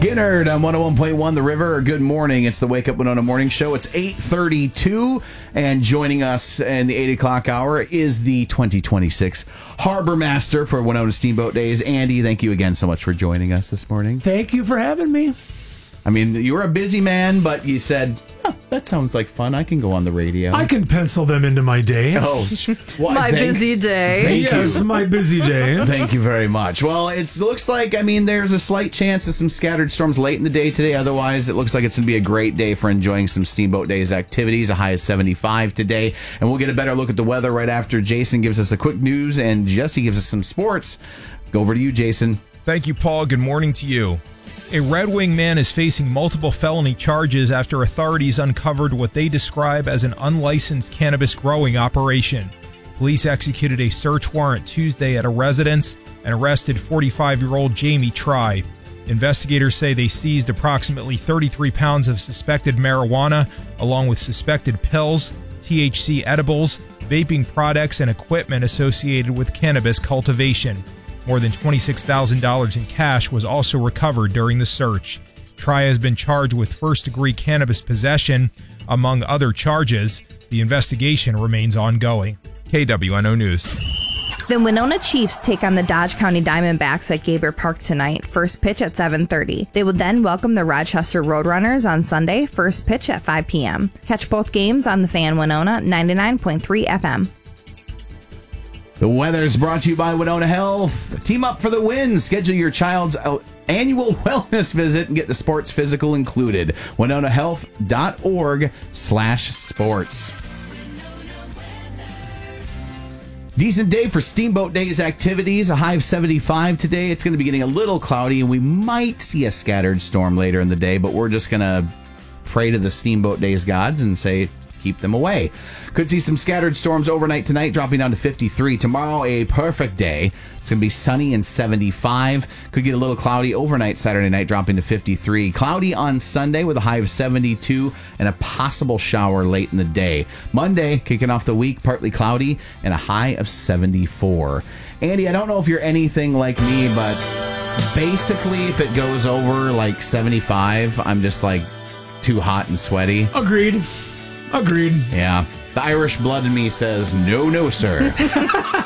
Ginnard on 101.1 The River. Good morning. It's the Wake Up Winona Morning Show. It's 8:32, and joining us in the 8 o'clock hour is the 2026 Harbor Master for Winona Steamboat Days. Andy, thank you again so much for joining us this morning. Thank you for having me. I mean, you were a busy man, but you said, that sounds like fun. I can go on the radio. I can pencil them into my day. Oh, well, my busy day. Yes, my busy day. Thank you very much. Well, it looks like, there's a slight chance of some scattered storms late in the day today. Otherwise, it looks like it's going to be a great day for enjoying some Steamboat Days activities. A high of 75 today. And we'll get a better look at the weather right after Jason gives us a quick news and Jesse gives us some sports. Go over to you, Jason. Thank you, Paul. Good morning to you. A Red Wing man is facing multiple felony charges after authorities uncovered what they describe as an unlicensed cannabis growing operation. Police executed a search warrant Tuesday at a residence and arrested 45-year-old Jamie Try. Investigators say they seized approximately 33 pounds of suspected marijuana, along with suspected pills, THC edibles, vaping products, and equipment associated with cannabis cultivation. More than $26,000 in cash was also recovered during the search. Try has been charged with first-degree cannabis possession, among other charges. The investigation remains ongoing. KWNO News. The Winona Chiefs take on the Dodge County Diamondbacks at Gaber Park tonight. First pitch at 7:30. They will then welcome the Rochester Roadrunners on Sunday. First pitch at 5 p.m. Catch both games on the Fan Winona 99.3 FM. The weather's brought to you by Winona Health. Team up for the win. Schedule your child's annual wellness visit and get the sports physical included. WinonaHealth.org/sports. Decent day for Steamboat Days activities. A high of 75 today. It's going to be getting a little cloudy, and we might see a scattered storm later in the day, but we're just going to pray to the Steamboat Days gods and say, keep them away. Could see some scattered storms overnight tonight, dropping down to 53. Tomorrow, a perfect day. It's going to be sunny and 75. Could get a little cloudy overnight Saturday night, dropping to 53. Cloudy on Sunday with a high of 72 and a possible shower late in the day. Monday, kicking off the week, partly cloudy and a high of 74. Andy, I don't know if you're anything like me, but basically if it goes over like 75, I'm just like too hot and sweaty. Agreed. Yeah. The Irish blood in me says, no, sir.